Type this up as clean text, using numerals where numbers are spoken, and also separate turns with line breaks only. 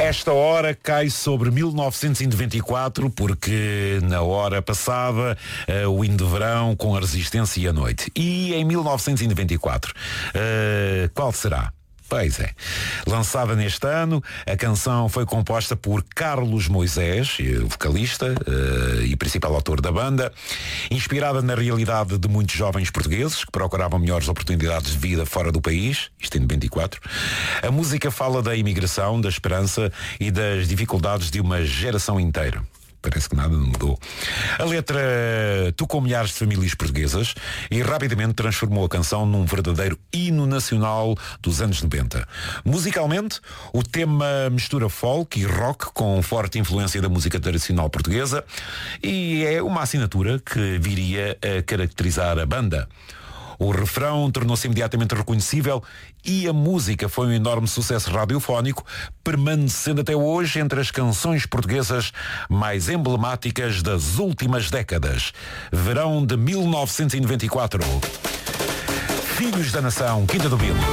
Esta hora cai sobre 1994, porque na hora passava o hino de verão com a Resistência e a Noite. E em 1994, qual será? Pois é. Lançada neste ano, a canção foi composta por Carlos Moisés, vocalista e principal autor da banda, inspirada na realidade de muitos jovens portugueses que procuravam melhores oportunidades de vida fora do país, isto em 94. A música fala da imigração, da esperança e das dificuldades de uma geração inteira. Parece que nada mudou. A letra tocou milhares de famílias portuguesas e rapidamente transformou a canção num verdadeiro hino nacional dos anos 90. Musicalmente, o tema mistura folk e rock com forte influência da música tradicional portuguesa e é uma assinatura que viria a caracterizar a banda. O refrão tornou-se imediatamente reconhecível e a música foi um enorme sucesso radiofónico, permanecendo até hoje entre as canções portuguesas mais emblemáticas das últimas décadas. Verão de 1994. Filhos da Nação, Quinta do Bilo.